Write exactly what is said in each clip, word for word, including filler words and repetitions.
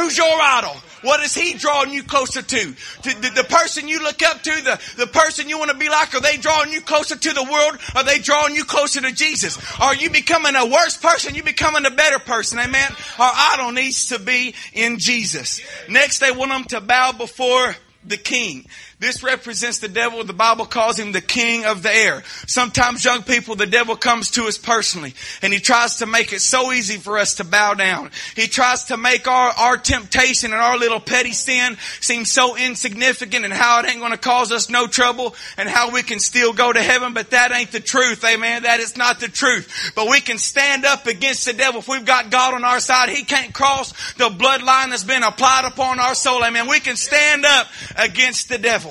Who's your idol? What is he drawing you closer to? to the, the person you look up to, the, the person you want to be like, are they drawing you closer to the world? Are they drawing you closer to Jesus? Are you becoming a worse person? You becoming a better person? Amen. Our idol needs to be in Jesus. Next, they want them to bow before the king. This represents the devil. The Bible calls him the king of the air. Sometimes, young people, the devil comes to us personally, and he tries to make it so easy for us to bow down. He tries to make our, our temptation and our little petty sin seem so insignificant, and how it ain't going to cause us no trouble, and how we can still go to heaven. But that ain't the truth, amen. That is not the truth. But we can stand up against the devil. If we've got God on our side, he can't cross the bloodline that's been applied upon our soul, amen. We can stand up against the devil.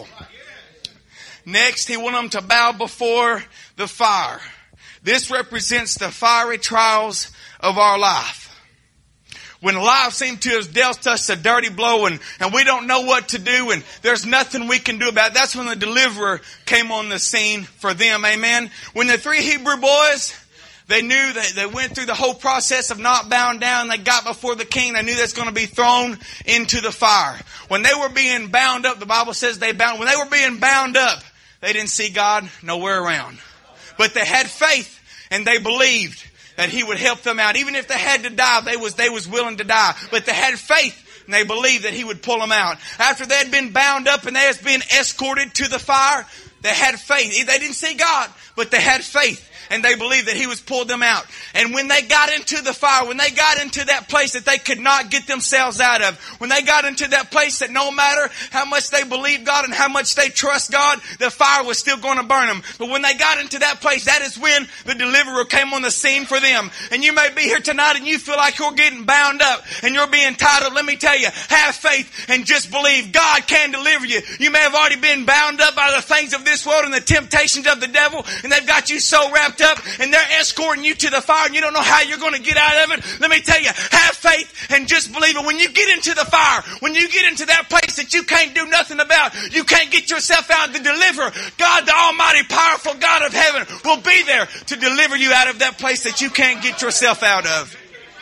Next, he wants them to bow before the fire. This represents the fiery trials of our life. When life seems to have dealt us a dirty blow, and, and we don't know what to do, and there's nothing we can do about it, that's when the deliverer came on the scene for them. Amen. When the three Hebrew boys, they knew that they went through the whole process of not bowing down. They got before the king. They knew that's going to be thrown into the fire. When they were being bound up, the Bible says they bound. When they were being bound up, they didn't see God nowhere around. But they had faith and they believed that He would help them out. Even if they had to die, they was, they was willing to die. But they had faith and they believed that He would pull them out. After they had been bound up and they had been escorted to the fire, they had faith. They didn't see God, but they had faith. And they believed that He was pulled them out. And when they got into the fire, when they got into that place that they could not get themselves out of, when they got into that place that no matter how much they believed God and how much they trust God, the fire was still going to burn them. But when they got into that place, that is when the deliverer came on the scene for them. And you may be here tonight and you feel like you're getting bound up and you're being tied up. Let me tell you, have faith and just believe God can deliver you. You may have already been bound up by the things of this world and the temptations of the devil, and they've got you so wrapped up and they're escorting you to the fire and you don't know how you're going to get out of it. Let me tell you, have faith and just believe it. When you get into the fire, when you get into that place that you can't do nothing about, you can't get yourself out, the deliverer, God, the almighty, powerful God of heaven, will be there to deliver you out of that place that you can't get yourself out of.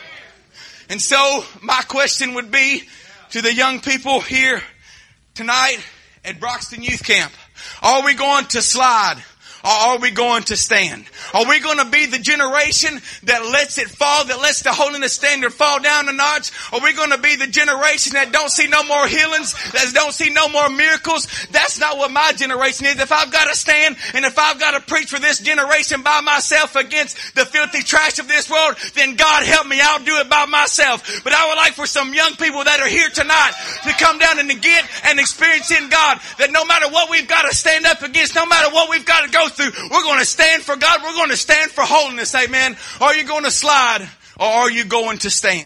And so my question would be to the young people here tonight at Broxton Youth Camp, are we going to slide? Or are we going to stand? Are we going to be the generation that lets it fall, that lets the holiness standard fall down a notch? Are we going to be the generation that don't see no more healings, that don't see no more miracles? That's not what my generation is. If I've got to stand and if I've got to preach for this generation by myself against the filthy trash of this world, then God help me, I'll do it by myself. But I would like for some young people that are here tonight to come down and to get and experience in God that no matter what we've got to stand up against, no matter what we've got to go through, we're going to stand for God. We're going to stand for holiness. Amen. Are you going to slide or are you going to stand?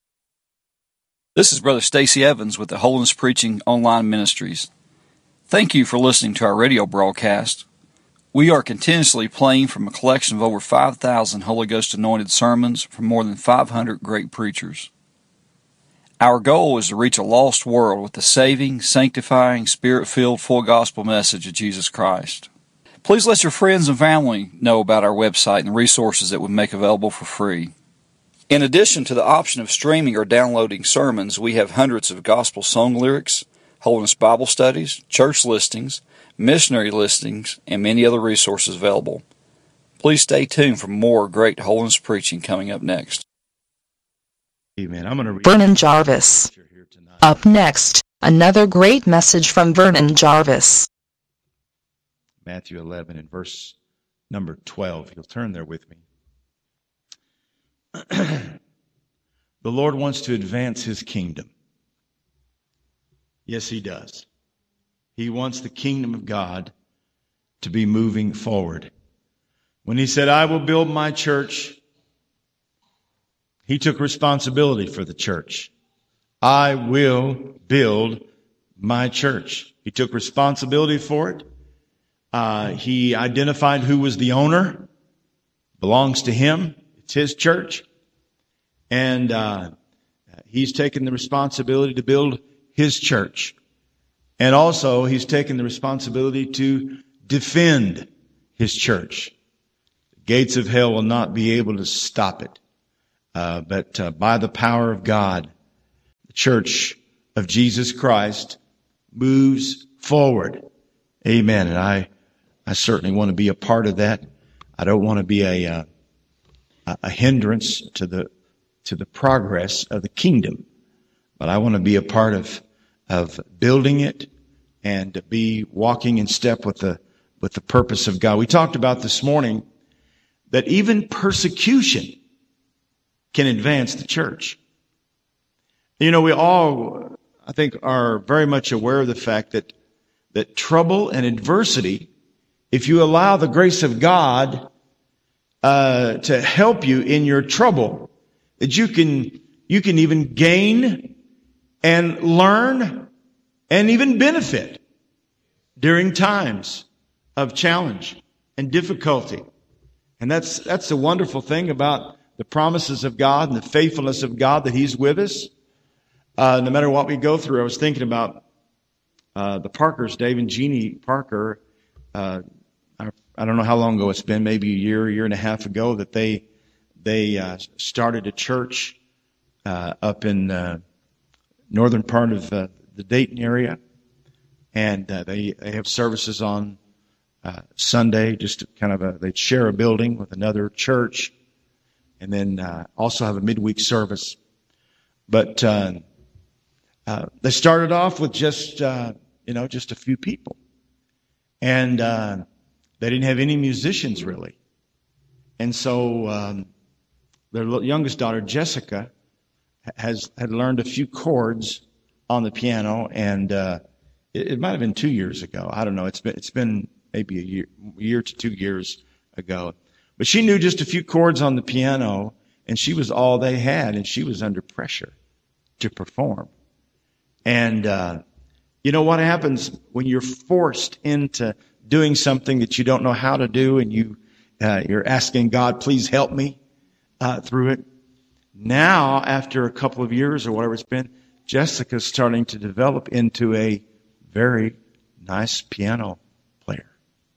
This is Brother Stacy Evans with the Holiness Preaching Online Ministries. Thank you for listening to our radio broadcast. We are continuously playing from a collection of over five thousand Holy Ghost anointed sermons from more than five hundred great preachers. Our goal is to reach a lost world with the saving, sanctifying, Spirit-filled, full gospel message of Jesus Christ. Please let your friends and family know about our website and the resources that we make available for free. In addition to the option of streaming or downloading sermons, we have hundreds of gospel song lyrics, holiness Bible studies, church listings, missionary listings, and many other resources available. Please stay tuned for more great holiness preaching coming up next. Amen. I'm going to read Vernon Jarvis. Up next, another great message from Vernon Jarvis. Matthew eleven and verse number twelve. You'll turn there with me. The Lord wants to advance His kingdom. Yes, He does. He wants the kingdom of God to be moving forward. When He said, I will build my church, He took responsibility for the church. I will build my church. He took responsibility for it. Uh, he identified who was the owner. Belongs to Him. It's His church. And uh, He's taken the responsibility to build His church. And also, He's taken the responsibility to defend His church. The gates of hell will not be able to stop it. Uh, but uh, by the power of God, the Church of Jesus Christ moves forward. Amen. And I, I certainly want to be a part of that. I don't want to be a, uh, a hindrance to the, to the progress of the kingdom, but I want to be a part of, of building it and be walking in step with the, with the purpose of God. We talked about this morning that even persecution can advance the church. You know, we all, I think, are very much aware of the fact that, that trouble and adversity, if you allow the grace of God uh, to help you in your trouble, that you can, you can even gain and learn and even benefit during times of challenge and difficulty. And that's, that's the wonderful thing about the promises of God and the faithfulness of God, that He's with us. Uh, no matter what we go through. I was thinking about, uh, the Parkers, Dave and Jeannie Parker. Uh, I, I don't know how long ago it's been, maybe a year, year and a half ago, that they, they, uh, started a church, uh, up in, uh, northern part of, uh, the Dayton area. And, uh, they, they have services on, uh, Sunday, just kind of a, they share a building with another church. And then, uh, also have a midweek service. But, uh, Uh, they started off with just, uh, you know, just a few people. And, uh, they didn't have any musicians really. And so, um, their youngest daughter, Jessica, has, had learned a few chords on the piano. And, uh, it, it might have been two years ago. I don't know. It's been, it's been maybe a year, year to two years ago. But she knew just a few chords on the piano, and she was all they had, and she was under pressure to perform. And, uh, you know what happens when you're forced into doing something that you don't know how to do, and you, uh, you're asking God, please help me, uh, through it. Now, after a couple of years or whatever it's been, Jessica's starting to develop into a very nice piano player.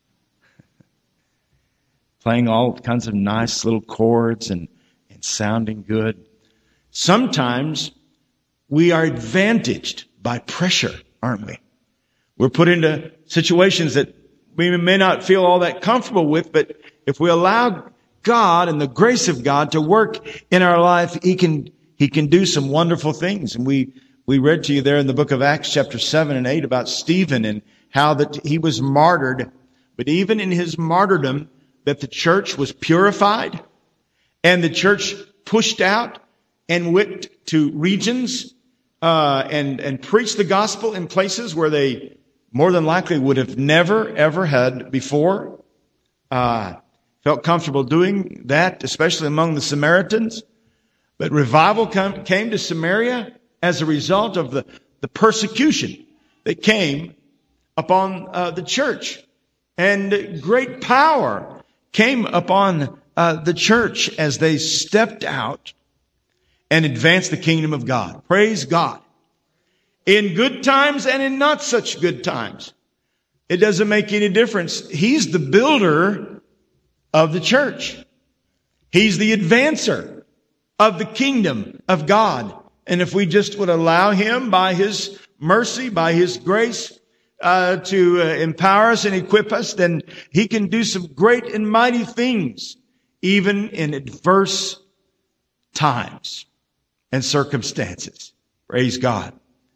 Playing all kinds of nice little chords and, and sounding good. Sometimes we are advantaged by pressure, aren't we? We're put into situations that we may not feel all that comfortable with, but if we allow God and the grace of God to work in our life, He can, He can do some wonderful things. And we, we read to you there in the book of Acts chapter seven and eight about Stephen and how that he was martyred. But even in his martyrdom, that the church was purified and the church pushed out and went to regions Uh, and, and preach the gospel in places where they more than likely would have never, ever had before. Uh, felt comfortable doing that, especially among the Samaritans. But revival come, came to Samaria as a result of the, the persecution that came upon uh, the church. And great power came upon uh, the church as they stepped out and advance the kingdom of God. Praise God. In good times and in not such good times. It doesn't make any difference. He's the builder of the church. He's the advancer of the kingdom of God. And if we just would allow Him by His mercy, by His grace, uh, to uh, empower us and equip us, then He can do some great and mighty things, even in adverse times and circumstances. Praise God.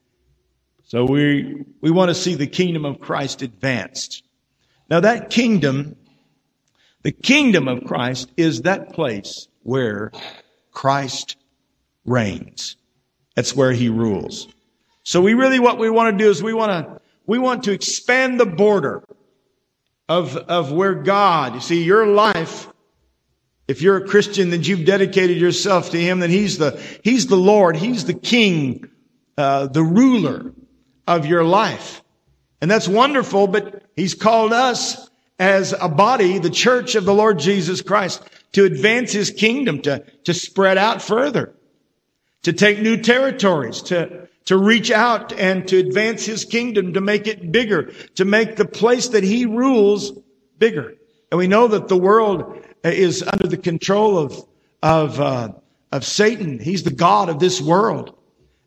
So we, we want to see the kingdom of Christ advanced. Now that kingdom, the kingdom of Christ is that place where Christ reigns. That's where He rules. So we really, what we want to do is we want to, we want to expand the border of, of where God, you see, your life, if you're a Christian, that you've dedicated yourself to Him, then He's the, He's the Lord. He's the King, uh, the ruler of your life. And that's wonderful, but He's called us as a body, the church of the Lord Jesus Christ, to advance His kingdom, to, to spread out further, to take new territories, to, to reach out and to advance His kingdom, to make it bigger, to make the place that He rules bigger. And we know that the world is under the control of, of, uh, of Satan. He's the god of this world.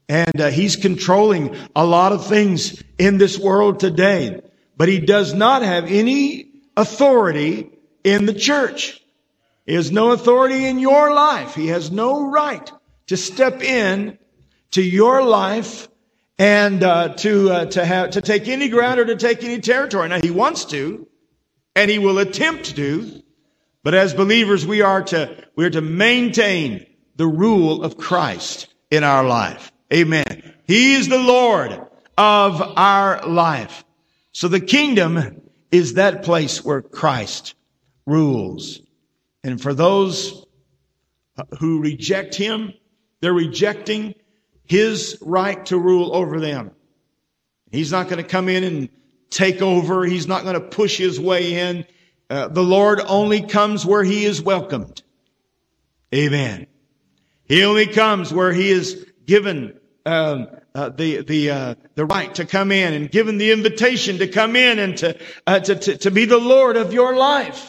And uh, he's controlling a lot of things in this world today. But he does not have any authority in the church. He has no authority in your life. He has no right to step in to your life and uh, to uh, to have to take any ground or to take any territory. Now, he wants to, and he will attempt to. But as believers, we are to we are to maintain the rule of Christ in our life. Amen. He is the Lord of our life. So the kingdom is that place where Christ rules. And for those who reject him, they're rejecting his right to rule over them. He's not going to come in and take over. He's not going to push his way in. Uh, the Lord only comes where he is welcomed. Amen. He only comes where he is given um, uh, the the uh, the right to come in and given the invitation to come in and to uh, to, to to be the Lord of your life.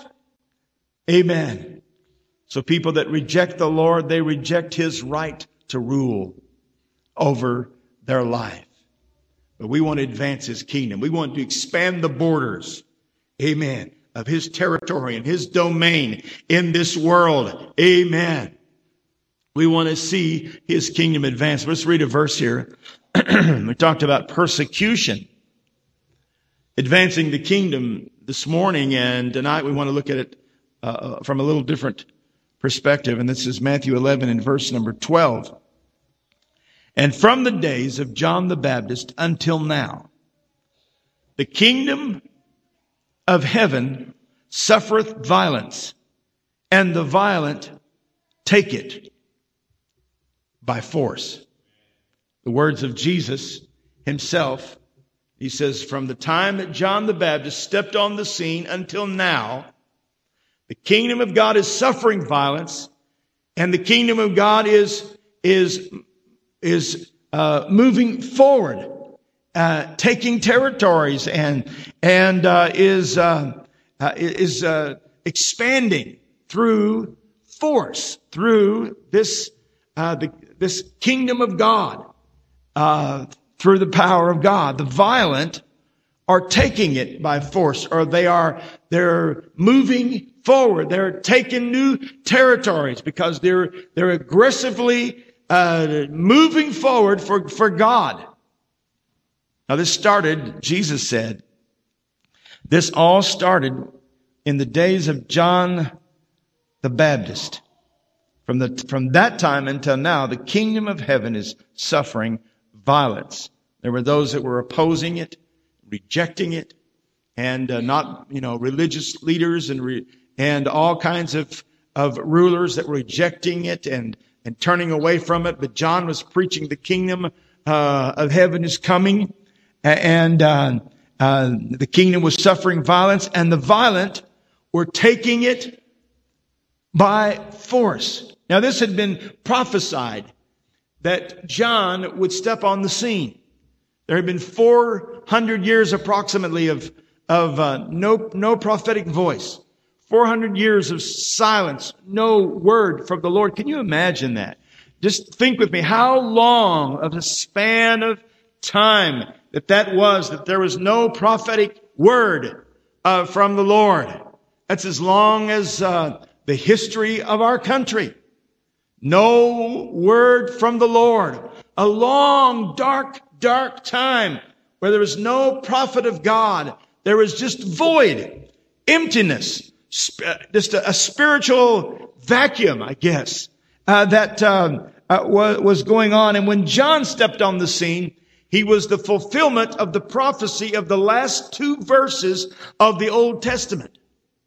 Amen. So people that reject the Lord, they reject his right to rule over their life. But we want to advance his kingdom. We want to expand the borders, amen, of his territory and his domain in this world. Amen. We want to see his kingdom advance. Let's read a verse here. We talked about persecution, advancing the kingdom this morning, and tonight we want to look at it uh, from a little different perspective. And this is Matthew eleven and verse number twelve. And from the days of John the Baptist until now, the kingdom of heaven suffereth violence, and the violent take it by force. The words of Jesus himself, he says, from the time that John the Baptist stepped on the scene until now, the kingdom of God is suffering violence, and the kingdom of God is, is, is, uh, moving forward, uh, taking territories and, and, uh, is, uh, uh is, uh, expanding through force, through this, uh, the, this kingdom of God, uh, through the power of God. The violent are taking it by force, or they are, they're moving forward. They're taking new territories because they're, they're aggressively, uh, moving forward for, for God. Now this started, Jesus said, this all started in the days of John the Baptist. From the, from that time until now, the kingdom of heaven is suffering violence. There were those that were opposing it, rejecting it, and uh, not, you know, religious leaders and re, and all kinds of of rulers that were rejecting it and and turning away from it. But John was preaching the kingdom uh, of heaven is coming, and uh, uh, the kingdom was suffering violence, and the violent were taking it by force. Now, this had been prophesied that John would step on the scene. There had been four hundred years approximately of, of, uh, no, no prophetic voice. four hundred years of silence. No word from the Lord. Can you imagine that? Just think with me how long of a span of time that that was, that there was no prophetic word, uh, from the Lord. That's as long as, uh, the history of our country. No word from the Lord. A long, dark, dark time where there was no prophet of God. There was just void, emptiness, sp- just a, a spiritual vacuum, I guess, uh, that um, uh, was, was going on. And when John stepped on the scene, he was the fulfillment of the prophecy of the last two verses of the Old Testament.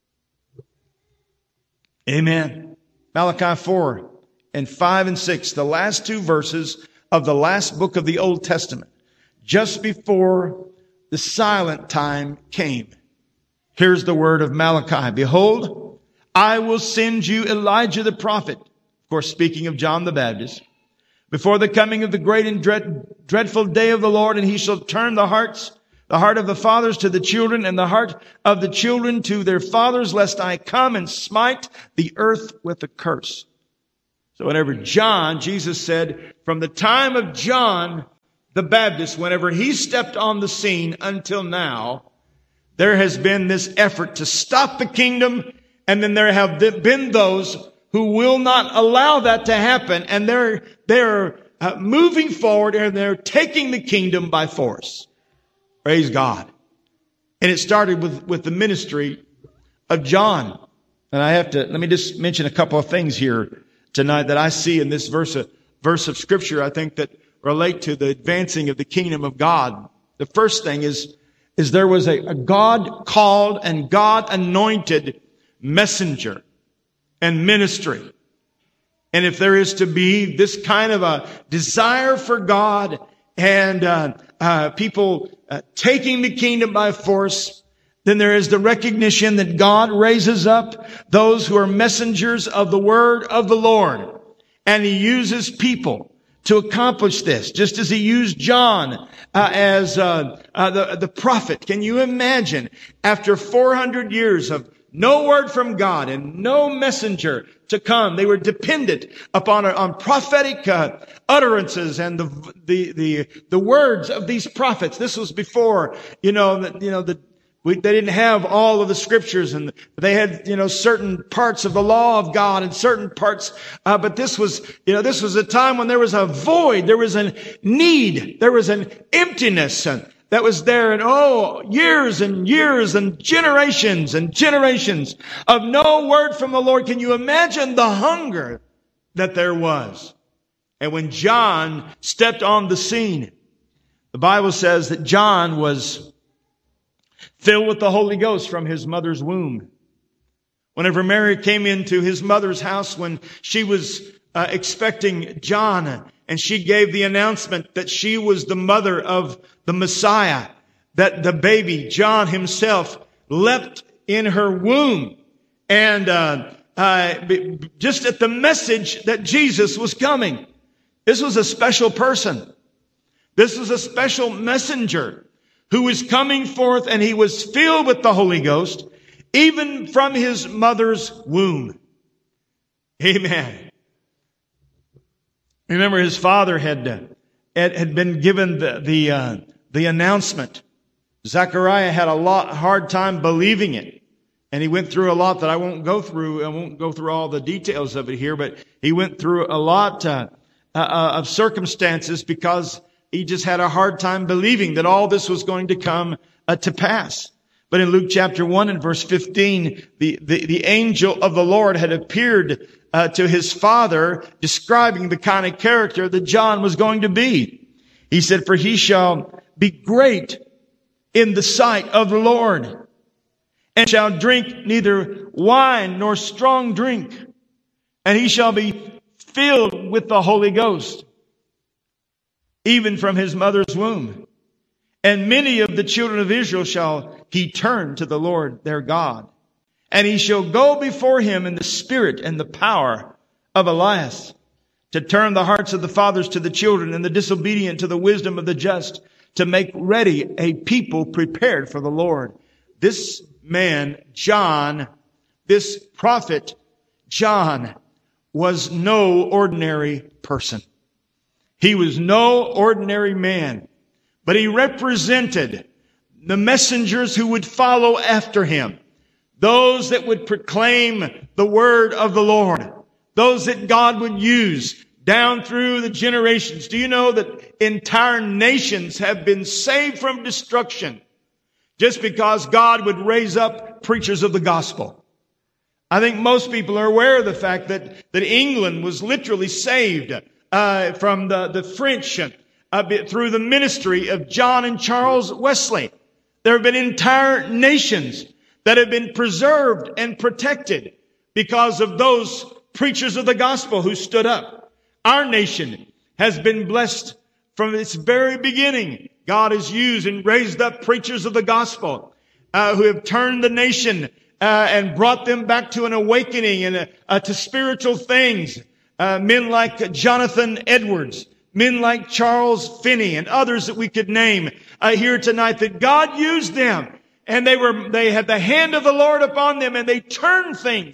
Amen. Malachi four and five and six, the last two verses of the last book of the Old Testament, just before the silent time came. Here's the word of Malachi. Behold, I will send you Elijah the prophet. Of course, speaking of John the Baptist. Before the coming of the great and dread, dreadful day of the Lord, and he shall turn the hearts, the heart of the fathers to the children, and the heart of the children to their fathers, lest I come and smite the earth with a curse. So whenever John, Jesus said, from the time of John the Baptist, whenever he stepped on the scene until now, there has been this effort to stop the kingdom, and then there have been those who will not allow that to happen, and they're, they're uh, moving forward, and they're taking the kingdom by force. Praise God. And it started with, with the ministry of John. And I have to, let me just mention a couple of things here tonight that I see in this verse of, verse of Scripture, I think that relate to the advancing of the kingdom of God. The first thing is, is there was a, a God-called and God-anointed messenger and ministry. And if there is to be this kind of a desire for God and uh, uh people uh, taking the kingdom by force, then there is the recognition that God raises up those who are messengers of the word of the Lord. And He uses people to accomplish this, just as He used John uh, as uh, uh, the, the prophet. Can you imagine, after four hundred years of no word from God and no messenger to come, they were dependent upon on prophetic uh, utterances and the the the the words of these prophets. This was before, you know, the, you know the. We, they didn't have all of the scriptures, and they had, you know, certain parts of the law of God and certain parts. Uh, but this was, you know, this was a time when there was a void, there was a need, there was an emptiness that was there, and oh, years and years and generations and generations of no word from the Lord. Can you imagine the hunger that there was? And when John stepped on the scene, the Bible says that John was filled with the Holy Ghost from his mother's womb. Whenever Mary came into his mother's house when she was uh, expecting John, and she gave the announcement that she was the mother of the Messiah, that the baby, John himself, leapt in her womb. And uh, uh, just at the message that Jesus was coming. This was a special person. This was a special messenger who was coming forth, and he was filled with the Holy Ghost, even from his mother's womb. Amen. Remember, his father had uh, had been given the the, uh, the announcement. Zechariah had a lot hard time believing it, and he went through a lot that I won't go through. I won't go through all the details of it here, but he went through a lot uh, uh, of circumstances because he just had a hard time believing that all this was going to come uh, to pass. But in Luke chapter one and verse fifteen, the, the, the angel of the Lord had appeared uh, to his father, describing the kind of character that John was going to be. He said, "For he shall be great in the sight of the Lord, and shall drink neither wine nor strong drink, and he shall be filled with the Holy Ghost, even from his mother's womb. And many of the children of Israel shall he turn to the Lord their God. And he shall go before him in the spirit and the power of Elias, to turn the hearts of the fathers to the children, and the disobedient to the wisdom of the just, to make ready a people prepared for the Lord." This man, John, this prophet, John, was no ordinary person. He was no ordinary man, but he represented the messengers who would follow after him, those that would proclaim the word of the Lord, those that God would use down through the generations. Do you know that entire nations have been saved from destruction just because God would raise up preachers of the gospel? I think most people are aware of the fact that, that England was literally saved Uh, from the, the French uh, through the ministry of John and Charles Wesley. There have been entire nations that have been preserved and protected because of those preachers of the gospel who stood up. Our nation has been blessed from its very beginning. God has used and raised up preachers of the gospel uh, who have turned the nation uh, and brought them back to an awakening and uh, uh, to spiritual things. Uh, men like Jonathan Edwards, men like Charles Finney, and others that we could name uh, here tonight, that God used them, and they were they had the hand of the Lord upon them, and they turned things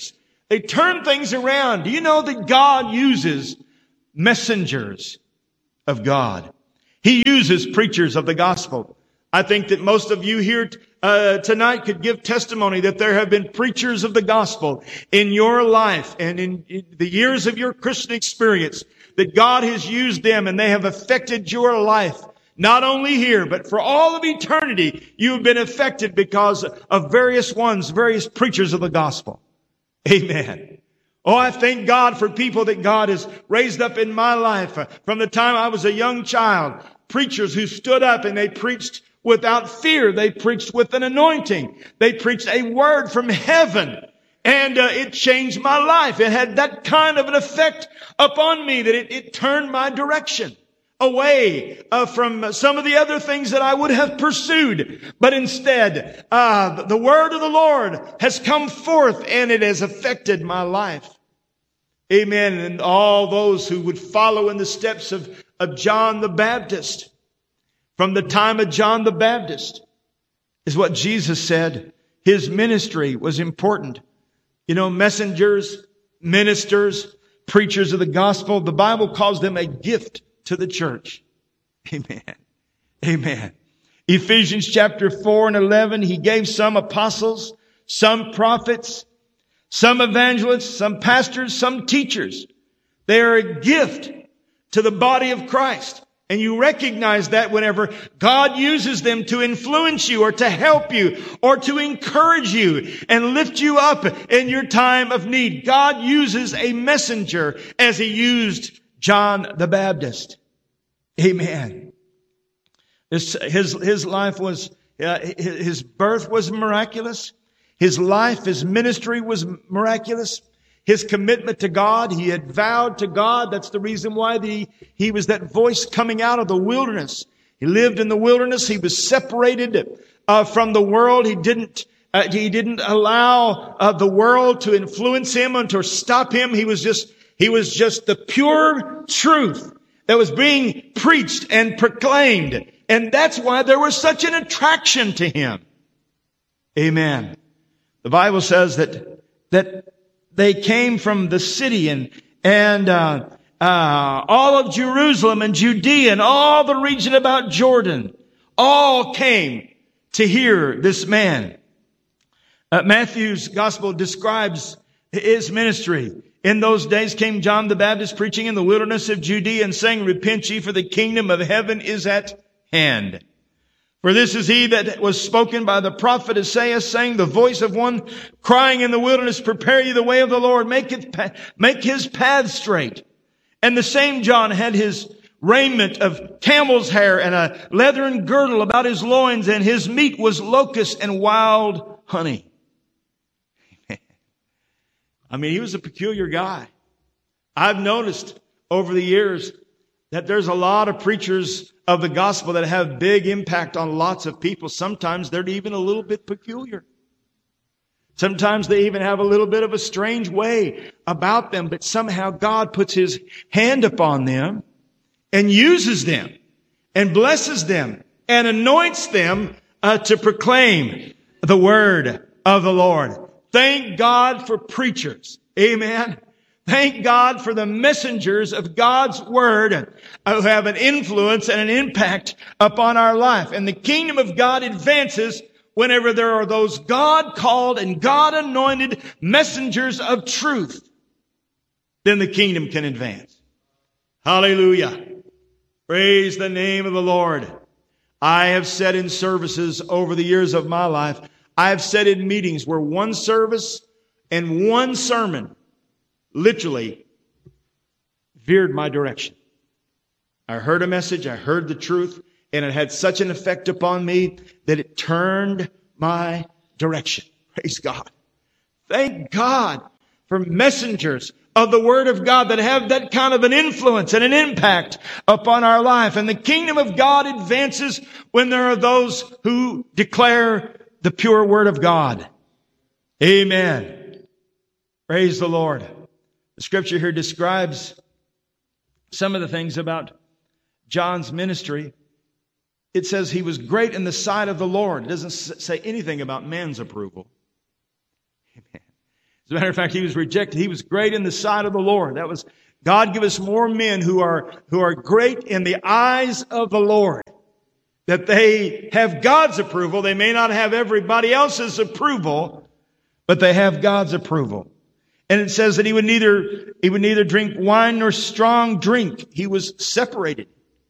They turn things around. Do you know that God uses messengers of God? He uses preachers of the gospel. I think that most of you here uh, tonight could give testimony that there have been preachers of the gospel in your life and in, in the years of your Christian experience, that God has used them and they have affected your life. Not only here, but for all of eternity, you have been affected because of various ones, various preachers of the gospel. Amen. Oh, I thank God for people that God has raised up in my life. From the time I was a young child, preachers who stood up and they preached without fear. They preached with an anointing. They preached a word from heaven. And uh, it changed my life. It had that kind of an effect upon me that it, it turned my direction away uh, from some of the other things that I would have pursued. But instead, uh, the word of the Lord has come forth and it has affected my life. Amen. And all those who would follow in the steps of, of John the Baptist. From the time of John the Baptist is what Jesus said. His ministry was important. You know, messengers, ministers, preachers of the gospel, the Bible calls them a gift to the church. Amen. Amen. Ephesians chapter four and eleven, He gave some apostles, some prophets, some evangelists, some pastors, some teachers. They are a gift to the body of Christ. And you recognize that whenever God uses them to influence you or to help you or to encourage you and lift you up in your time of need. God uses a messenger as He used John the Baptist. Amen. His, his, his life was, uh, his birth was miraculous. His life, his ministry was miraculous. His commitment to God, he had vowed to God. That's the reason why the, he was that voice coming out of the wilderness. He lived in the wilderness. He was separated uh, from the world. He didn't, uh, he didn't allow uh, the world to influence him and to stop him. He was just, he was just the pure truth that was being preached and proclaimed. And that's why there was such an attraction to him. Amen. The Bible says that, that they came from the city and, and, uh, uh, all of Jerusalem and Judea and all the region about Jordan all came to hear this man. Uh, Matthew's gospel describes his ministry. In those days came John the Baptist preaching in the wilderness of Judea and saying, "Repent ye, for the kingdom of heaven is at hand. For this is he that was spoken by the prophet Isaiah, saying, the voice of one crying in the wilderness, prepare ye the way of the Lord, make it, make his path straight." And the same John had his raiment of camel's hair and a leathern girdle about his loins, and his meat was locust and wild honey. I mean, he was a peculiar guy. I've noticed over the years that there's a lot of preachers of the gospel that have big impact on lots of people. Sometimes they're even a little bit peculiar. Sometimes they even have a little bit of a strange way about them, but somehow God puts His hand upon them and uses them and blesses them and anoints them uh, to proclaim the word of the Lord. Thank God for preachers. Amen. Thank God for the messengers of God's word who have an influence and an impact upon our life. And the kingdom of God advances whenever there are those God-called and God-anointed messengers of truth. Then the kingdom can advance. Hallelujah. Praise the name of the Lord. I have said in services over the years of my life, I have said in meetings where one service and one sermon literally veered my direction. I heard a message, I heard the truth, and it had such an effect upon me that it turned my direction. Praise God. Thank God for messengers of the Word of God that have that kind of an influence and an impact upon our life. And the kingdom of God advances when there are those who declare the pure Word of God. Amen. Praise the Lord. The scripture here describes some of the things about John's ministry. It says he was great in the sight of the Lord. It doesn't say anything about man's approval. Amen. As a matter of fact, he was rejected. He was great in the sight of the Lord. That was, God give us more men who are, who are great in the eyes of the Lord. That they have God's approval. They may not have everybody else's approval, but they have God's approval. And it says that he would neither, he would neither drink wine nor strong drink. He was separated.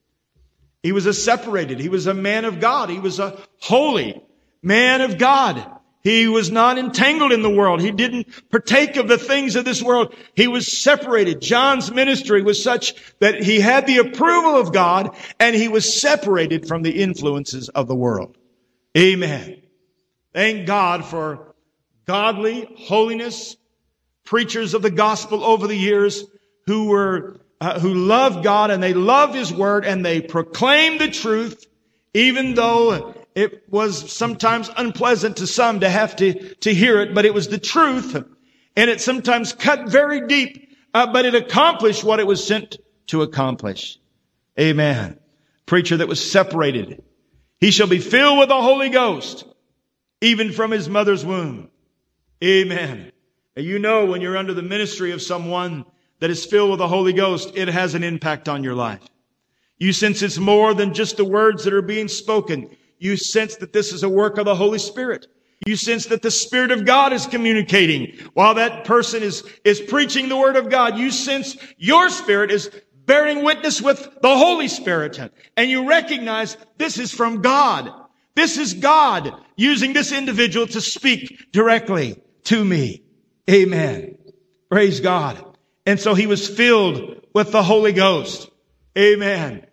He was a separated. He was a man of God. He was a holy man of God. He was not entangled in the world. He didn't partake of the things of this world. He was separated. John's ministry was such that he had the approval of God and he was separated from the influences of the world. Amen. Thank God for godly holiness, preachers of the gospel over the years who were, uh, who loved God and they loved His word and they proclaimed the truth, even though it was sometimes unpleasant to some to have to, to hear it, but it was the truth. And it sometimes cut very deep, uh, but it accomplished what it was sent to accomplish. Amen. Preacher that was separated. He shall be filled with the Holy Ghost, even from his mother's womb. Amen. And you know when you're under the ministry of someone that is filled with the Holy Ghost, it has an impact on your life. You sense it's more than just the words that are being spoken. You sense that this is a work of the Holy Spirit. You sense that the Spirit of God is communicating while that person is, is preaching the Word of God. You sense your spirit is bearing witness with the Holy Spirit. And you recognize this is from God. This is God using this individual to speak directly to me. Amen. Praise God. And so he was filled with the Holy Ghost. Amen.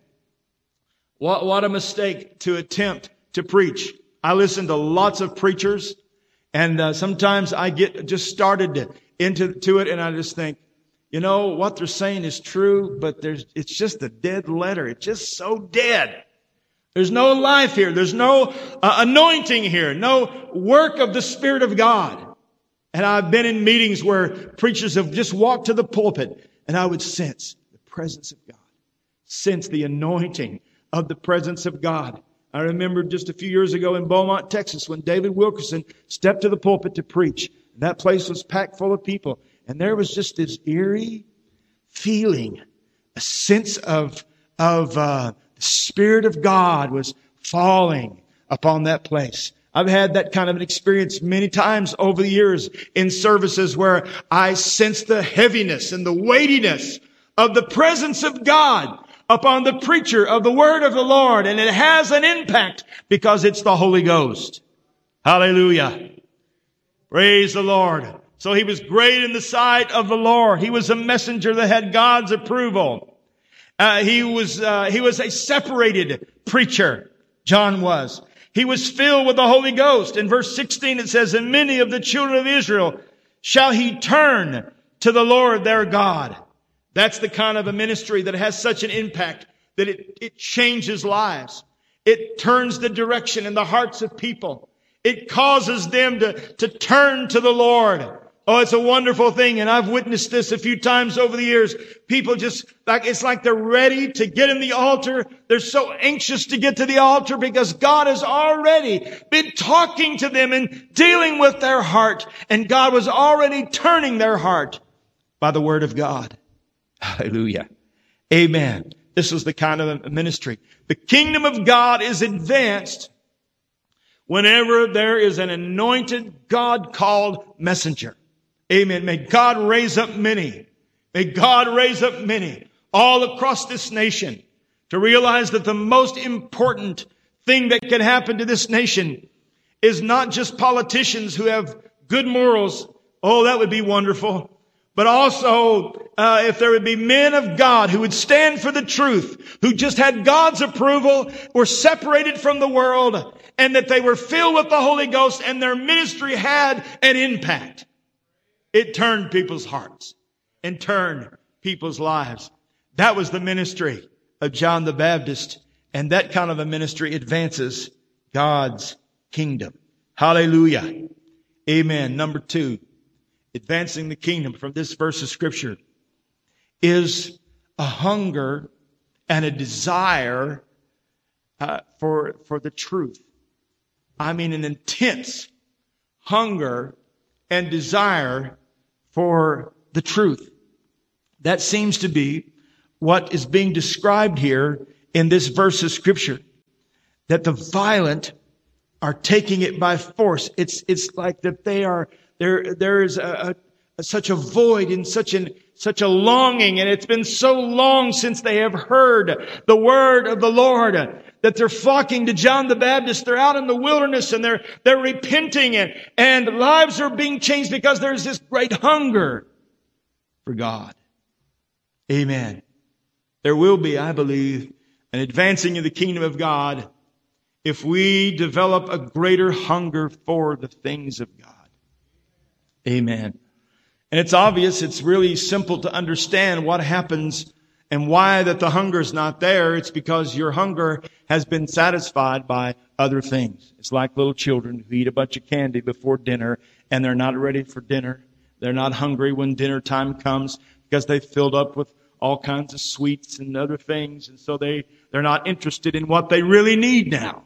What, what a mistake to attempt to preach. I listen to lots of preachers, and uh, sometimes I get just started to, into to it, and I just think, you know, what they're saying is true, but there's it's just a dead letter. It's just so dead. There's no life here. There's no uh, anointing here. No work of the Spirit of God. And I've been in meetings where preachers have just walked to the pulpit, and I would sense the presence of God, sense the anointing of the presence of God. I remember just a few years ago in Beaumont, Texas, when David Wilkerson stepped to the pulpit to preach. That place was packed full of people. And there was just this eerie feeling, a sense of, of uh, the Spirit of God was falling upon that place. I've had that kind of an experience many times over the years in services where I sense the heaviness and the weightiness of the presence of God upon the preacher of the word of the Lord. And it has an impact because it's the Holy Ghost. Hallelujah. Praise the Lord. So he was great in the sight of the Lord. He was a messenger that had God's approval. Uh, he was, uh, he was a separated preacher. John was. He was filled with the Holy Ghost. In verse sixteen it says, and many of the children of Israel shall he turn to the Lord their God. That's the kind of a ministry that has such an impact that it, it changes lives. It turns the direction in the hearts of people. It causes them to, to turn to the Lord. Oh, it's a wonderful thing. And I've witnessed this a few times over the years. People just like, it's like they're ready to get in the altar. They're so anxious to get to the altar because God has already been talking to them and dealing with their heart. And God was already turning their heart by the word of God. Hallelujah. Amen. This was the kind of a ministry. The kingdom of God is advanced whenever there is an anointed, God-called messenger. Amen. May God raise up many. May God raise up many all across this nation to realize that the most important thing that can happen to this nation is not just politicians who have good morals. Oh, that would be wonderful. But also, uh, if there would be men of God who would stand for the truth, who just had God's approval, were separated from the world, and that they were filled with the Holy Ghost, and their ministry had an impact. It turned people's hearts and turned people's lives. That was the ministry of John the Baptist, and that kind of a ministry advances God's kingdom. Hallelujah. Amen. Number two. Advancing the kingdom from this verse of Scripture is a hunger and a desire uh, for for the truth. I mean, an intense hunger and desire for the truth. That seems to be what is being described here in this verse of Scripture. That the violent are taking it by force. It's, it's like that they are, there, there is a, a, such a void and such an, such a longing, and it's been so long since they have heard the word of the Lord that they're flocking to John the Baptist. They're out in the wilderness and they're, they're repenting, and, and lives are being changed because there's this great hunger for God. Amen. There will be, I believe, an advancing of the kingdom of God if we develop a greater hunger for the things of God. Amen. And it's obvious, it's really simple to understand what happens and why that the hunger is not there. It's because your hunger has been satisfied by other things. It's like little children who eat a bunch of candy before dinner and they're not ready for dinner. They're not hungry when dinner time comes because they've filled up with all kinds of sweets and other things. And so they, they're not interested in what they really need now.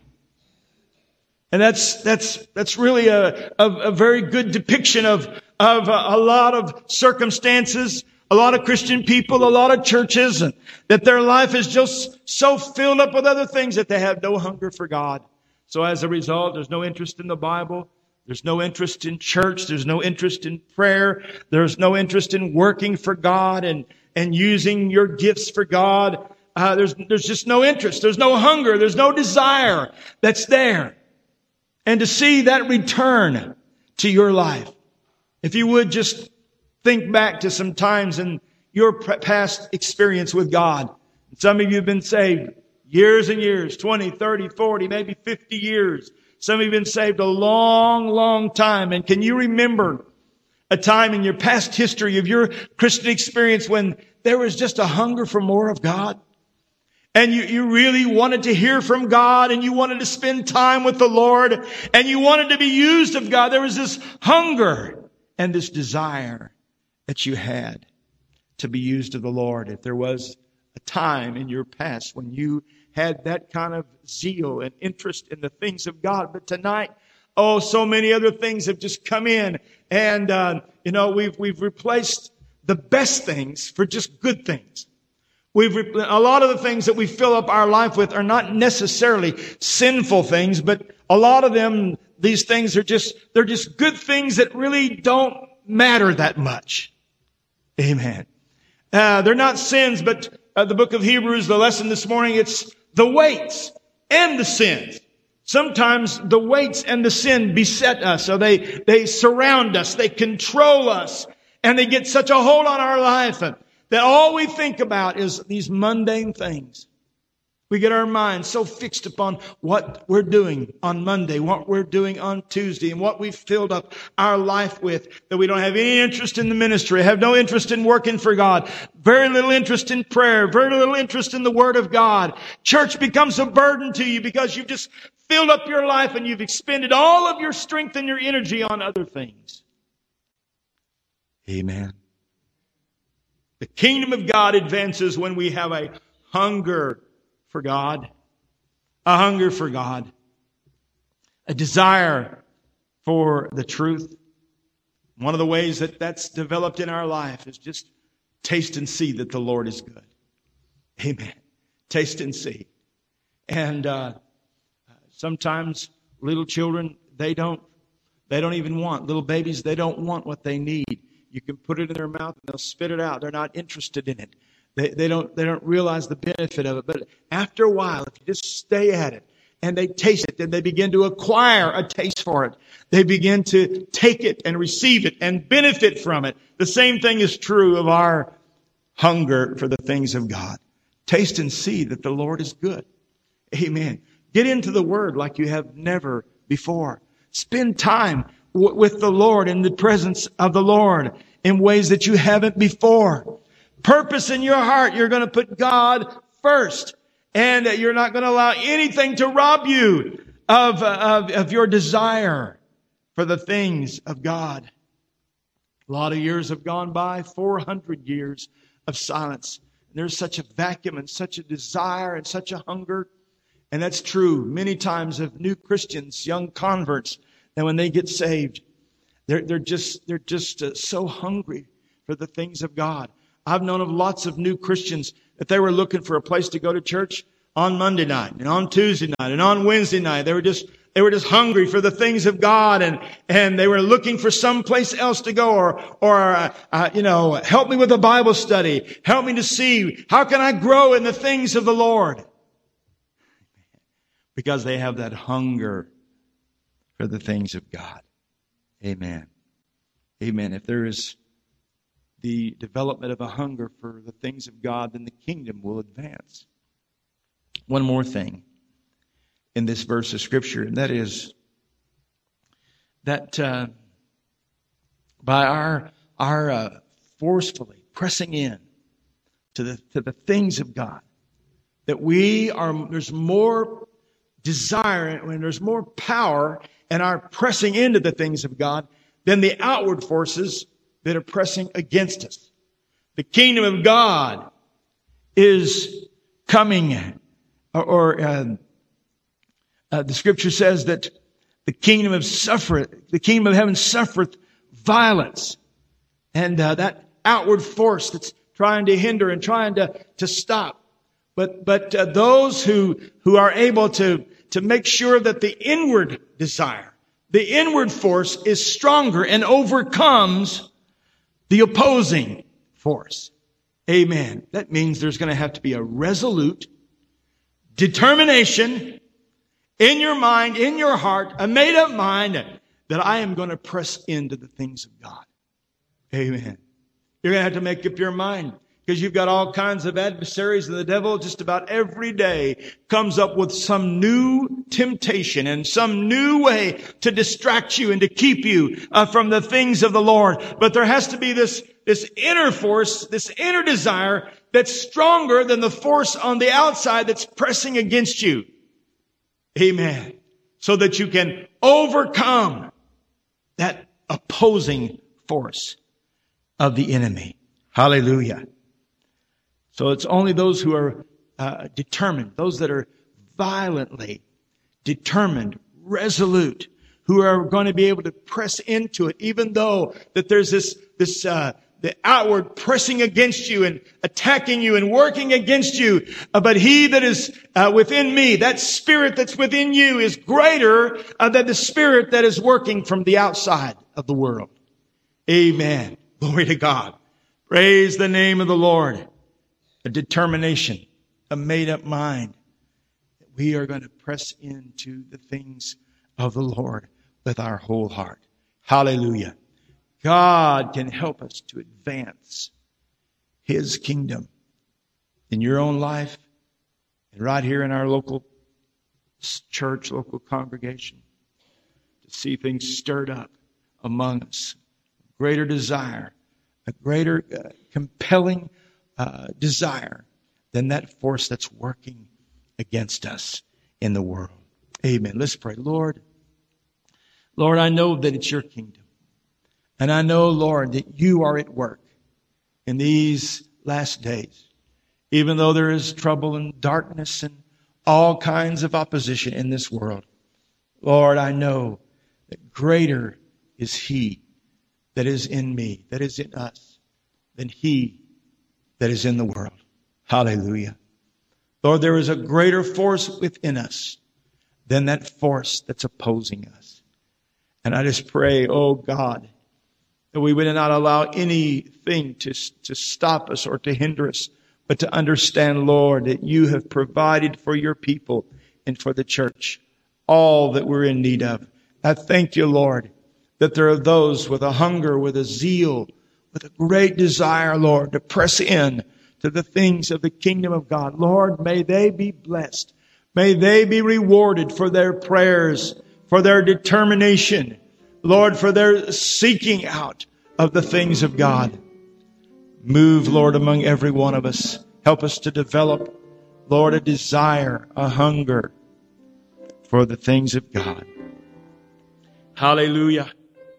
And that's, that's, that's really a, a, a very good depiction of, of a, a lot of circumstances, a lot of Christian people, a lot of churches, and that their life is just so filled up with other things that they have no hunger for God. So as a result, there's no interest in the Bible. There's no interest in church. There's no interest in prayer. There's no interest in working for God and, and using your gifts for God. Uh, there's, there's just no interest. There's no hunger. There's no desire that's there. And to see that return to your life. If you would just think back to some times in your past experience with God. Some of you have been saved years and years, twenty, thirty, forty, maybe fifty years. Some of you have been saved a long, long time. And can you remember a time in your past history of your Christian experience when there was just a hunger for more of God? And you, you really wanted to hear from God, and you wanted to spend time with the Lord, and you wanted to be used of God. There was this hunger and this desire that you had to be used of the Lord. If there was a time in your past when you had that kind of zeal and interest in the things of God. But tonight, oh, so many other things have just come in. And, uh, you know, we've, we've replaced the best things for just good things. We've, a lot of the things that we fill up our life with are not necessarily sinful things, but a lot of them, these things are just, they're just good things that really don't matter that much. Amen. Uh, they're not sins, but uh, the book of Hebrews, the lesson this morning, it's the weights and the sins. Sometimes the weights and the sin beset us, so they, they surround us, they control us, and they get such a hold on our life that all we think about is these mundane things. We get our minds so fixed upon what we're doing on Monday, what we're doing on Tuesday, and what we've filled up our life with, that we don't have any interest in the ministry, have no interest in working for God, very little interest in prayer, very little interest in the Word of God. Church becomes a burden to you because you've just filled up your life and you've expended all of your strength and your energy on other things. Amen. The kingdom of God advances when we have a hunger for God, a hunger for God, a desire for the truth. One of the ways that that's developed in our life is just taste and see that the Lord is good. Amen. Taste and see. And uh, sometimes little children, they don't, they don't even want, little babies, they don't want what they need. You can put it in their mouth and they'll spit it out. They're not interested in it. They, they don't, they don't realize the benefit of it. But after a while, if you just stay at it and they taste it, then they begin to acquire a taste for it. They begin to take it and receive it and benefit from it. The same thing is true of our hunger for the things of God. Taste and see that the Lord is good. Amen. Get into the Word like you have never before. Spend time w- with the Lord in the presence of the Lord in ways that you haven't before. Purpose in your heart. You're going to put God first. And you're not going to allow anything to rob you of, of, of your desire for the things of God. A lot of years have gone by, four hundred years of silence. And there's such a vacuum and such a desire and such a hunger. And that's true many times of new Christians, young converts, that when they get saved, They're, they're just, they're just uh, so hungry for the things of God. I've known of lots of new Christians that they were looking for a place to go to church on Monday night and on Tuesday night and on Wednesday night. They were just, they were just hungry for the things of God, and, and they were looking for some place else to go, or, or, uh, uh, you know, help me with a Bible study. Help me to see how can I grow in the things of the Lord. Because they have that hunger for the things of God. Amen. Amen. If there is the development of a hunger for the things of God, then the kingdom will advance. One more thing in this verse of Scripture, and that is that uh, by our our uh, forcefully pressing in to the to the things of God, that we are there's more desire and there's more power in our pressing into the things of God than the outward forces that are pressing against us. The kingdom of God is coming, or, or uh, uh, the Scripture says that the kingdom of suffereth, the kingdom of heaven suffereth violence, and uh, that outward force that's trying to hinder and trying to to stop. But but uh, those who who are able to to make sure that the inward desire, the inward force is stronger and overcomes the opposing force. Amen. That means there's going to have to be a resolute determination in your mind, in your heart, a made up mind that I am going to press into the things of God. Amen. You're going to have to make up your mind, because you've got all kinds of adversaries, and the devil just about every day comes up with some new temptation and some new way to distract you and to keep you uh, from the things of the Lord. But there has to be this, this inner force, this inner desire that's stronger than the force on the outside that's pressing against you. Amen. So that you can overcome that opposing force of the enemy. Hallelujah. So it's only those who are uh, determined, those that are violently determined, resolute, who are going to be able to press into it, even though that there's this, this, uh, the outward pressing against you and attacking you and working against you. Uh, but he that is uh, within me, that spirit that's within you, is greater uh, than the spirit that is working from the outside of the world. Amen. Glory to God. Praise the name of the Lord. A determination, a made-up mind that we are going to press into the things of the Lord with our whole heart. Hallelujah. God can help us to advance His kingdom in your own life and right here in our local church, local congregation, to see things stirred up among us. Greater desire, a greater uh, compelling uh, desire than that force that's working against us in the world. Amen. Let's pray. Lord, Lord, I know that it's your kingdom. And I know, Lord, that you are at work in these last days. Even though there is trouble and darkness and all kinds of opposition in this world, Lord, I know that greater is He that is in me, that is in us, than he that is in the world. Hallelujah. Lord, there is a greater force within us than that force that's opposing us. And I just pray, oh God, that we would not allow anything to, to stop us or to hinder us, but to understand, Lord, that you have provided for your people and for the church all that we're in need of. I thank you, Lord, that there are those with a hunger, with a zeal, with a great desire, Lord, to press in to the things of the kingdom of God. Lord, may they be blessed. May they be rewarded for their prayers, for their determination, Lord, for their seeking out of the things of God. Move, Lord, among every one of us. Help us to develop, Lord, a desire, a hunger for the things of God. Hallelujah.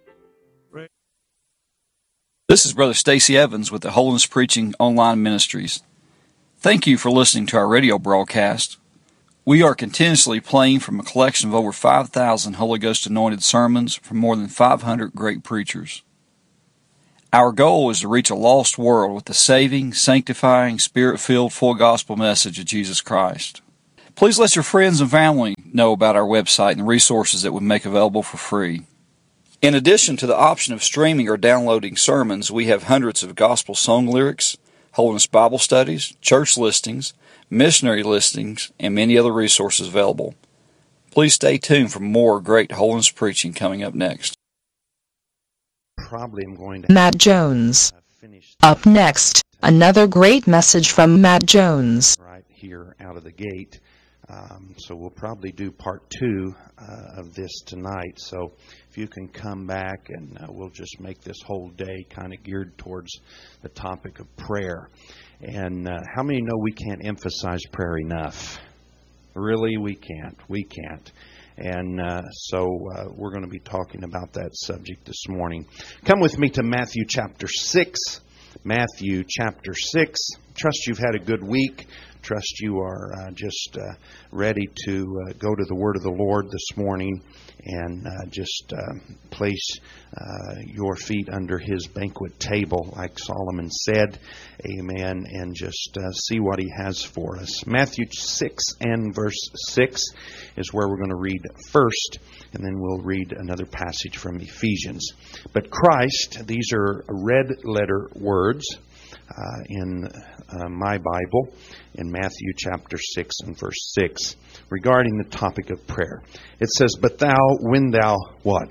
This is Brother Stacy Evans with the Holiness Preaching Online Ministries. Thank you for listening to our radio broadcast. We are continuously playing from a collection of over five thousand Holy Ghost anointed sermons from more than five hundred great preachers. Our goal is to reach a lost world with the saving, sanctifying, Spirit-filled, full gospel message of Jesus Christ. Please let your friends and family know about our website and the resources that we make available for free. In addition to the option of streaming or downloading sermons, we have hundreds of gospel song lyrics, Holiness Bible studies, church listings, missionary listings, and many other resources available. Please stay tuned for more great holiness preaching coming up next. Probably am going to Matt Jones. Up next, another great message from Matt Jones. Right here out of the gate. Um, so we'll probably do part two uh, of this tonight. So if you can come back, and uh, we'll just make this whole day kind of geared towards the topic of prayer. And uh, how many know we can't emphasize prayer enough? Really, we can't. We can't. And uh, so uh, we're going to be talking about that subject this morning. Come with me to Matthew chapter six. Matthew chapter six. Trust you've had a good week. Trust you are uh, just uh, ready to uh, go to the Word of the Lord this morning and uh, just uh, place uh, your feet under His banquet table, like Solomon said. Amen. And just uh, see what He has for us. Matthew six and verse six is where we're going to read first, and then we'll read another passage from Ephesians. But Christ, these are red letter words uh, in uh, my Bible, in Matthew chapter six and verse six, regarding the topic of prayer. It says, "But thou, when thou," what?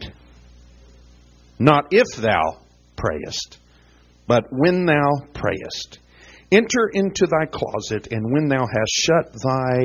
Not if thou prayest, but when thou prayest, "enter into thy closet, and when thou hast shut thy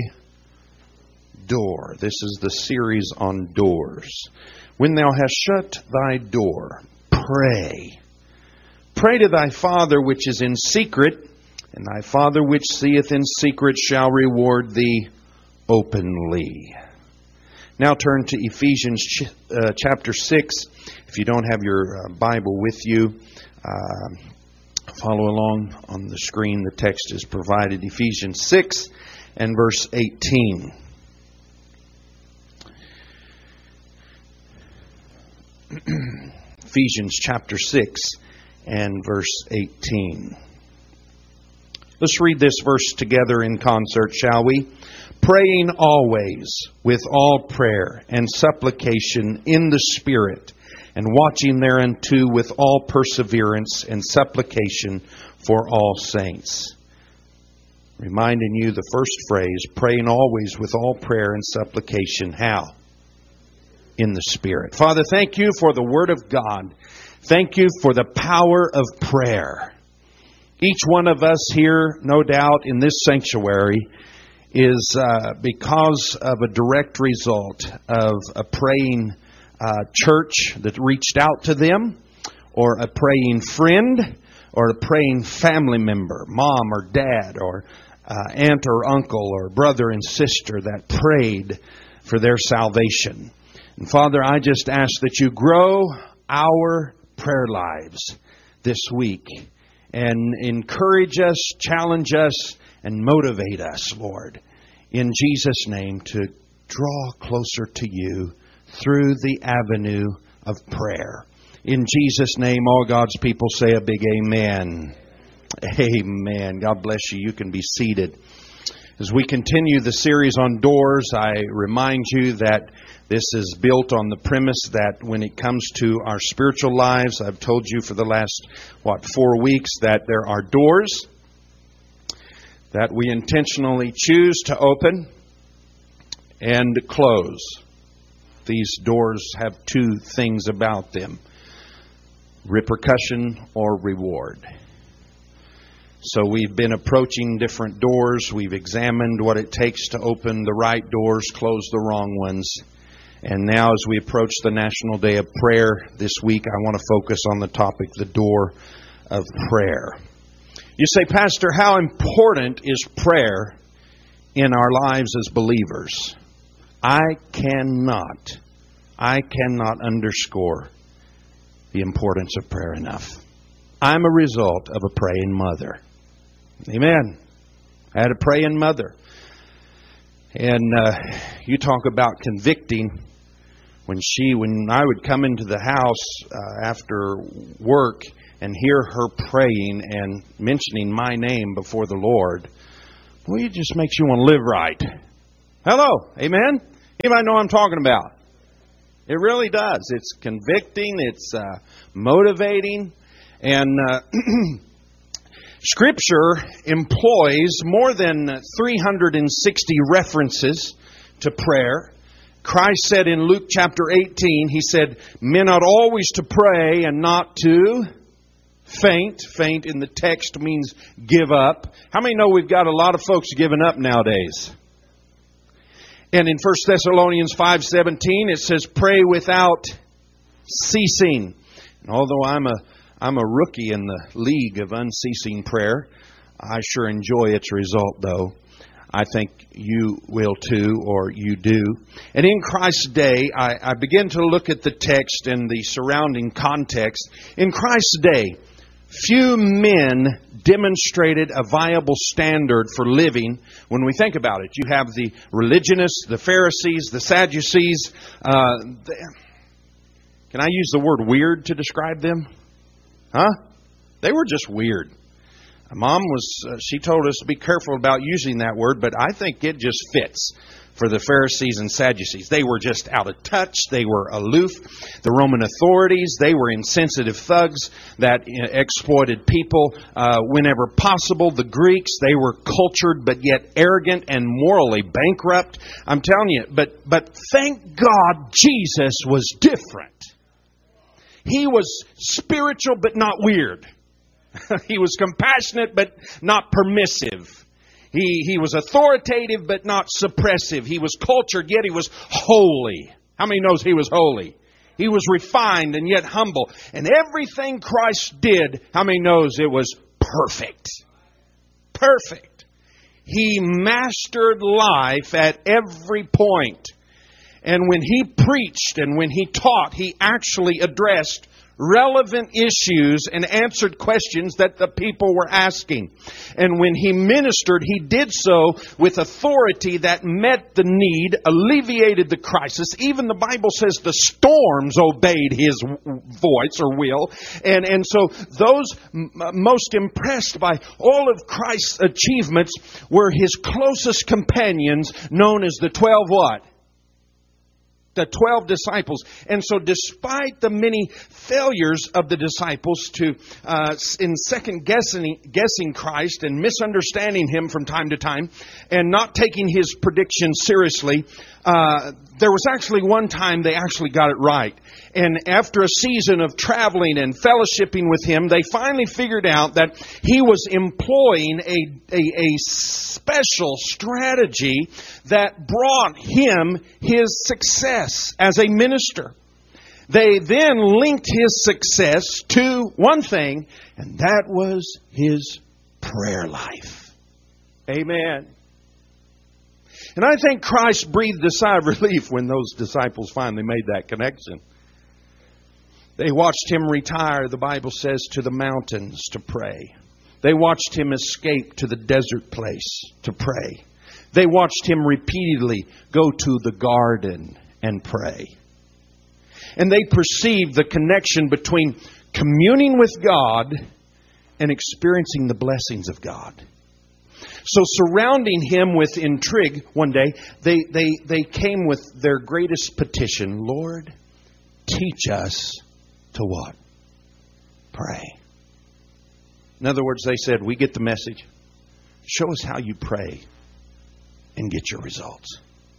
door." This is the series on doors. "When thou hast shut thy door, pray. Pray to thy Father which is in secret, and thy Father which seeth in secret shall reward thee openly." Now turn to Ephesians ch- uh, chapter six. If you don't have your uh, Bible with you, uh, follow along on the screen. The text is provided. Ephesians six and verse eighteen. Ephesians chapter six and verse eighteen. Let's read this verse together in concert, shall we? "Praying always with all prayer and supplication in the Spirit, and watching thereunto with all perseverance and supplication for all saints." Reminding you the first phrase, praying always with all prayer and supplication. How? In the Spirit. Father, thank you for the Word of God. Thank you for the power of prayer. Each one of us here, no doubt, in this sanctuary is uh, because of a direct result of a praying uh, church that reached out to them, or a praying friend, or a praying family member, mom or dad, or uh, aunt or uncle, or brother and sister that prayed for their salvation. And Father, I just ask that you grow our prayer lives this week and encourage us, challenge us, and motivate us, Lord, in Jesus' name, to draw closer to you through the avenue of prayer. In Jesus' name, all God's people say a big amen. Amen. God bless you. You can be seated. As we continue the series on doors, I remind you that this is built on the premise that when it comes to our spiritual lives, I've told you for the last, what, four weeks, that there are doors that we intentionally choose to open and close. These doors have two things about them: repercussion or reward. So we've been approaching different doors. We've examined what it takes to open the right doors, close the wrong ones. And now as we approach the National Day of Prayer this week, I want to focus on the topic, the door of prayer. You say, Pastor, how important is prayer in our lives as believers? I cannot, I cannot underscore the importance of prayer enough. I'm a result of a praying mother. Amen. I had a praying mother. And uh, you talk about convicting. When she, when I would come into the house uh, after work and hear her praying and mentioning my name before the Lord, well, it just makes you want to live right. Hello, amen? Anybody know what I'm talking about? It really does. It's convicting. It's uh, motivating. And uh, Scripture employs more than three hundred sixty references to prayer. Christ said in Luke chapter eighteen, He said, men ought always to pray and not to faint. Faint in the text means give up. How many know we've got a lot of folks giving up nowadays? And in First Thessalonians five seventeen, it says, pray without ceasing. And although I'm a I'm a rookie in the league of unceasing prayer, I sure enjoy its result, though. I think you will too, or you do. And in Christ's day, I, I begin to look at the text and the surrounding context. In Christ's day, few men demonstrated a viable standard for living. When we think about it, you have the religionists, the Pharisees, the Sadducees. Uh, the, can I use the word weird to describe them? Huh? They were just weird. Mom was, uh, she told us to be careful about using that word, but I think it just fits for the Pharisees and Sadducees. They were just out of touch. They were aloof. The Roman authorities, they were insensitive thugs that exploited people uh, whenever possible. The Greeks, they were cultured but yet arrogant and morally bankrupt. I'm telling you, but but thank God Jesus was different. He was spiritual but not weird. He was compassionate but not permissive. He he was authoritative but not suppressive. He was cultured yet he was holy. How many knows he was holy? He was refined and yet humble. And everything Christ did, how many knows it was perfect? Perfect. He mastered life at every point. And when he preached and when he taught, he actually addressed relevant issues and answered questions that the people were asking. And when he ministered, he did so with authority that met the need, alleviated the crisis. Even the Bible says the storms obeyed his voice or will. And, and so those most impressed by all of Christ's achievements were his closest companions, known as the twelve what? The twelve disciples. And so despite the many failures of the disciples to uh, in second guessing, guessing Christ and misunderstanding Him from time to time and not taking His predictions seriously, uh, there was actually one time they actually got it right. And after a season of traveling and fellowshipping with Him, they finally figured out that He was employing a, a, a special strategy that brought Him His success as a minister. They then linked His success to one thing, and that was His prayer life. Amen. And I think Christ breathed a sigh of relief when those disciples finally made that connection. They watched Him retire, the Bible says, to the mountains to pray. They watched Him escape to the desert place to pray. They watched Him repeatedly go to the garden and pray. And they perceived the connection between communing with God and experiencing the blessings of God. So surrounding Him with intrigue one day, they, they, they came with their greatest petition. Lord, teach us to what? Pray. In other words, they said, we get the message. Show us how you pray and get your results.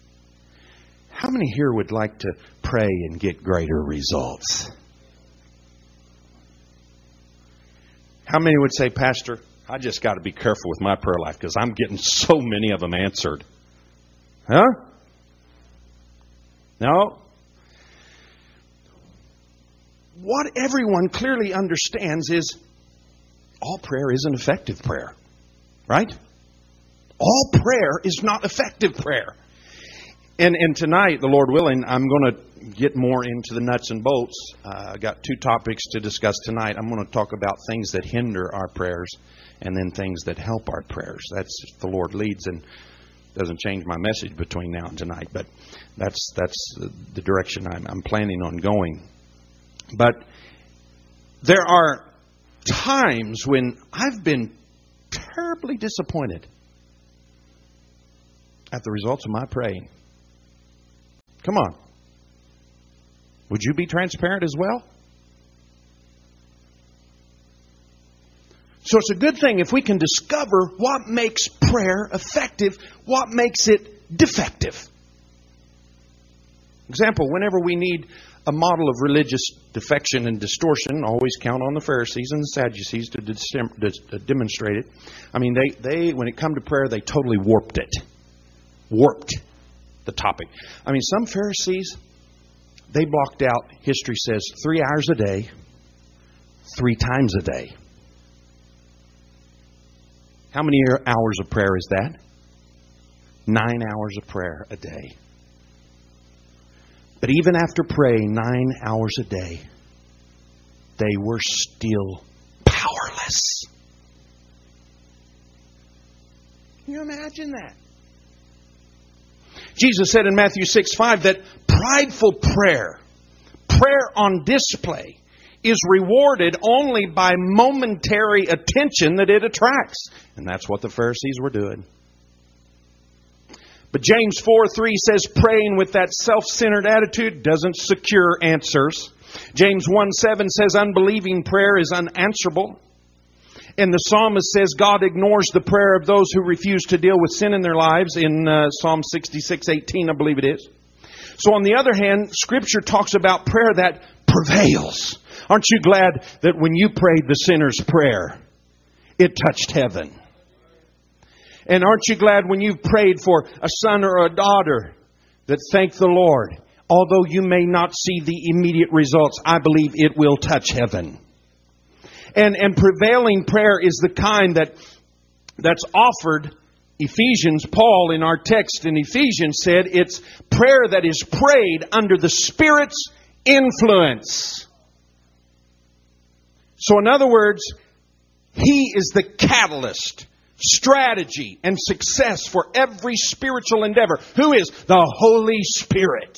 How many here would like to pray and get greater results? How many would say, Pastor, I just got to be careful with my prayer life because I'm getting so many of them answered. Huh? No. What everyone clearly understands is all prayer isn't effective prayer. Right? All prayer is not effective prayer. And, and tonight, the Lord willing, I'm going to get more into the nuts and bolts. Uh, I got two topics to discuss tonight. I'm going to talk about things that hinder our prayers and then things that help our prayers. That's if the Lord leads. And Doesn't change my message between now and tonight, but that's that's the direction I'm, I'm planning on going. But there are times when I've been terribly disappointed at the results of my praying. Come on. Would you be transparent as well? So it's a good thing if we can discover what makes prayer effective, what makes it defective. Example, whenever we need a model of religious defection and distortion, always count on the Pharisees and the Sadducees to, dis- to demonstrate it. I mean, they, they when it come to prayer, they totally warped it. Warped the topic. I mean, some Pharisees, they blocked out, history says, three hours a day, three times a day. How many hours of prayer is that? Nine hours of prayer a day. But even after praying nine hours a day, they were still powerless. Can you imagine that? Jesus said in Matthew six five that prideful prayer, prayer on display, is rewarded only by momentary attention that it attracts. And that's what the Pharisees were doing. But James four three says praying with that self-centered attitude doesn't secure answers. James one seven says unbelieving prayer is unanswerable. And the psalmist says God ignores the prayer of those who refuse to deal with sin in their lives in uh, Psalm sixty-six eighteen, I believe it is. So on the other hand, Scripture talks about prayer that prevails. Aren't you glad that when you prayed the sinner's prayer, it touched heaven? And aren't you glad when you've prayed for a son or a daughter that, thank the Lord, although you may not see the immediate results, I believe it will touch heaven. And and prevailing prayer is the kind that that's offered. Ephesians, Paul in our text in Ephesians said it's prayer that is prayed under the Spirit's influence. So in other words, He is the catalyst, strategy, and success for every spiritual endeavor. Who is? The Holy Spirit.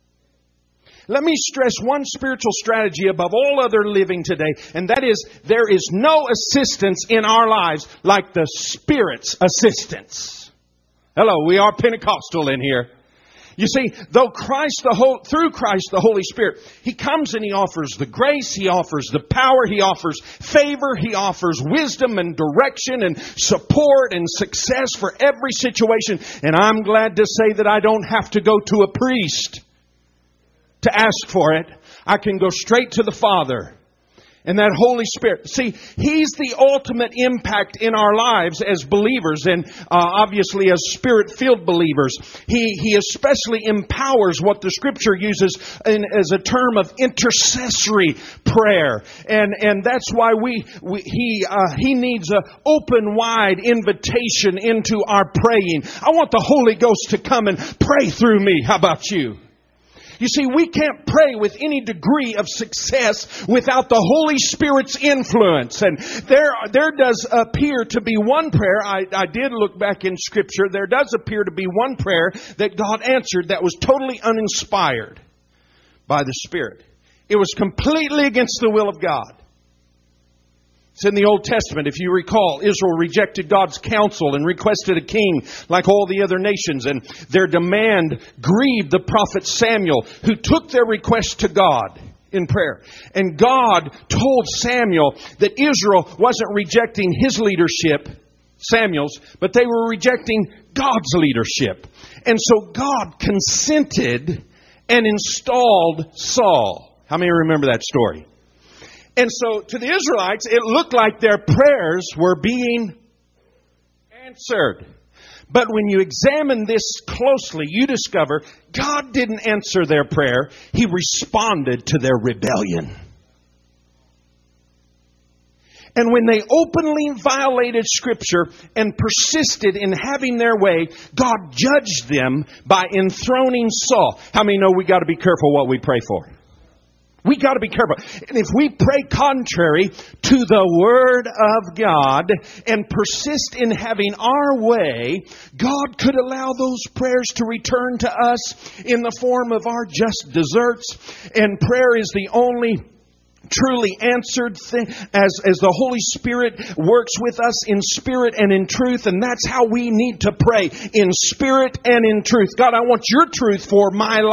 Let me stress one spiritual strategy above all other living today, and that is there is no assistance in our lives like the Spirit's assistance. Hello, we are Pentecostal in here. You see, though Christ, the whole, through Christ, the Holy Spirit, He comes and He offers the grace, He offers the power, He offers favor, He offers wisdom and direction and support and success for every situation. And I'm glad to say that I don't have to go to a priest to ask for it. I can go straight to the Father and that Holy Spirit. See, He's the ultimate impact in our lives as believers and uh, obviously as Spirit-filled believers. He He especially empowers what the Scripture uses in, as a term of intercessory prayer. And and that's why we, we He uh, He needs an open, wide invitation into our praying. I want the Holy Ghost to come and pray through me. How about you? You see, we can't pray with any degree of success without the Holy Spirit's influence. And there, there does appear to be one prayer. I, I did look back in Scripture. There does appear to be one prayer that God answered that was totally uninspired by the Spirit. It was completely against the will of God. It's in the Old Testament. If you recall, Israel rejected God's counsel and requested a king like all the other nations. And their demand grieved the prophet Samuel, who took their request to God in prayer. And God told Samuel that Israel wasn't rejecting his leadership, Samuel's, but they were rejecting God's leadership. And so God consented and installed Saul. How many remember that story? And so to the Israelites, it looked like their prayers were being answered. But when you examine this closely, you discover God didn't answer their prayer. He responded to their rebellion. And when they openly violated Scripture and persisted in having their way, God judged them by enthroning Saul. How many know we got to be careful what we pray for? We got to be careful. And if we pray contrary to the Word of God and persist in having our way, God could allow those prayers to return to us in the form of our just deserts. And prayer is the only truly answered thing as, as the Holy Spirit works with us in spirit and in truth. And that's how we need to pray, in spirit and in truth. God, I want your truth for my life.